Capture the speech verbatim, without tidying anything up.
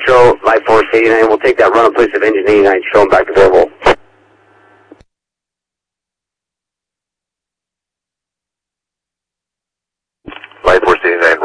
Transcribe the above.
Metro, Light Force eighty-nine. We'll take that run in place of engine eighty-nine, show them back to Fairville. Light Force eighty-nine,